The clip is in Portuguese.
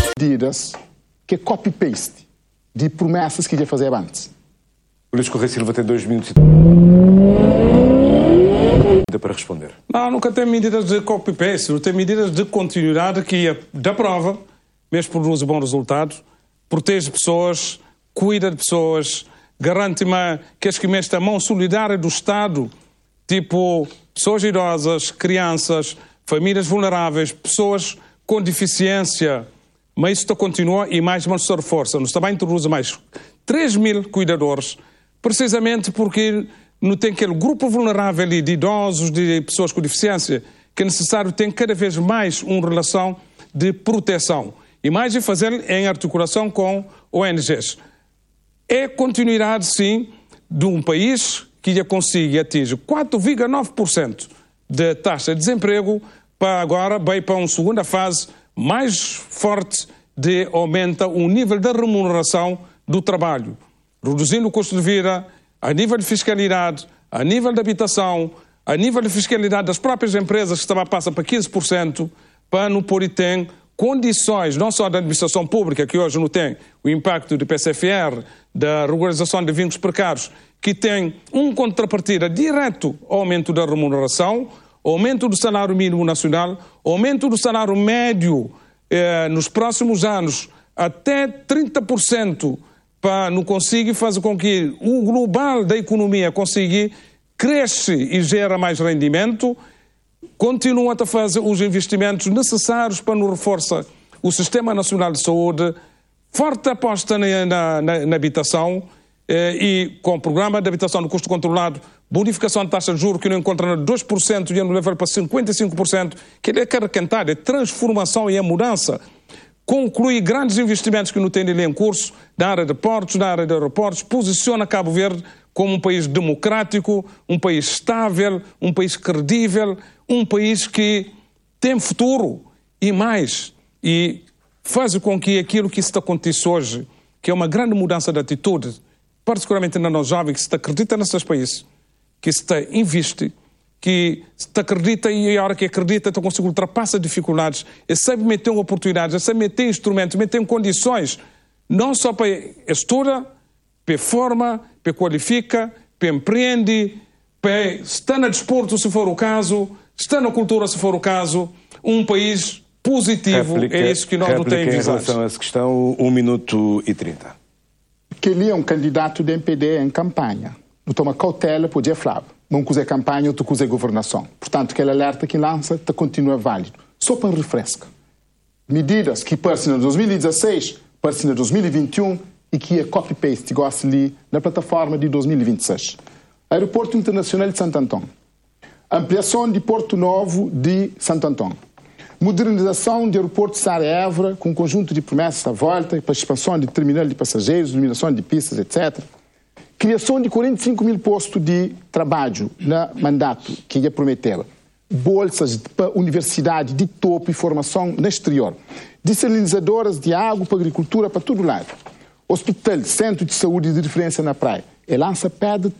Medidas que é copy-paste de promessas que ia fazer antes. O Luís Correia Silva tem 2 minutos para responder. Não, nunca tem medidas de copy-paste, tem medidas de continuidade que da prova, mesmo produz bons resultados, protege pessoas, cuida de pessoas, garante-me que esta mão solidária do Estado, tipo pessoas idosas, crianças, famílias vulneráveis, pessoas com deficiência, mas isso continua e mais uma se reforça. Nós também introduz mais 3.000 cuidadores, precisamente porque não tem aquele grupo vulnerável de idosos, de pessoas com deficiência, que é necessário ter cada vez mais uma relação de proteção. E mais de fazer em articulação com ONGs. É continuidade, sim, de um país que já consiga atingir 4,9% de taxa de desemprego, para agora vai para uma segunda fase mais forte de aumenta o nível de remuneração do trabalho, reduzindo o custo de vida, a nível de fiscalidade, a nível de habitação, a nível de fiscalidade das próprias empresas, que estava a passar para 15%, para não poder ter condições, não só da administração pública, que hoje não tem o impacto do PCFR, da regularização de vínculos precários, que tem uma contrapartida direto ao aumento da remuneração, aumento do salário mínimo nacional, aumento do salário médio nos próximos anos, até 30%, para não conseguir fazer com que o global da economia consiga crescer e gera mais rendimento, continua a fazer os investimentos necessários para nos reforçar o Sistema Nacional de Saúde, forte aposta na habitação e com o programa de habitação no custo controlado, bonificação de taxa de juros que não encontra 2% e não leva para 55%, que é carregar, é transformação e a mudança. Conclui grandes investimentos que não têm em curso, na área de portos, na área de aeroportos, posiciona Cabo Verde como um país democrático, um país estável, um país credível, um país que tem futuro e mais. E faz com que aquilo que está acontecendo hoje, que é uma grande mudança de atitude, particularmente na nossa jovem, que se acredita nesses países, que se investe, que se acredita e a hora que acredita então consegue ultrapassar dificuldades, e sabe meter oportunidades, sabe meter instrumentos, meter condições, não só para estudar, para forma, para qualifica, para empreende, para estar no desporto se for o caso, estar na cultura se for o caso, um país positivo, é isso que nós não temos visado. Em relação a essa questão, 1 minuto e 30. Que ele é um candidato de MPD em campanha. Não toma cautela por dia Flávio. Não cusa campanha, outro cusa governação. Portanto, aquele alerta que lança continua válido. Só para refresca. Medidas que parecem em 2016, parecem em 2021 e que é copy-paste, igual ali na plataforma de 2026. Aeroporto Internacional de Santo Antão. Ampliação de Porto Novo de Santo Antão. Modernização de aeroporto de Sarajevo, com um conjunto de promessas à volta, para expansão de terminal de passageiros, iluminação de pistas, etc. Criação de 45 mil postos de trabalho no mandato que ia prometer. Bolsas para universidade de topo e formação no exterior. Desalinizadoras de água para agricultura para todo lado. Hospital, centro de saúde de referência na praia. E lança pede